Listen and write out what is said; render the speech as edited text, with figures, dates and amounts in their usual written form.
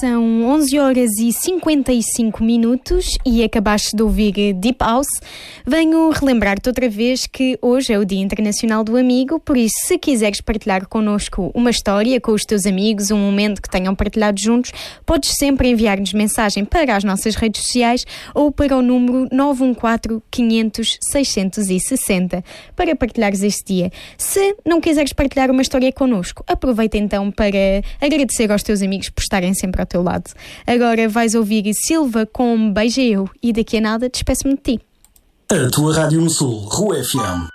São 11h55 e acabaste de ouvir Deep House. Venho relembrar-te outra vez que hoje é o Dia Internacional do Amigo, por isso, se quiseres partilhar connosco uma história com os teus amigos, um momento que tenham partilhado juntos, podes sempre enviar-nos mensagem para as nossas redes sociais ou para o número 914 500 660 para partilhares este dia. Se não quiseres partilhar uma história connosco, aproveita então para agradecer aos teus amigos por estarem sempre ao teu lado. Agora vais ouvir Silva com Beija Eu e daqui a nada despeço-me de ti. A tua Rádio no Sul, Rua FM.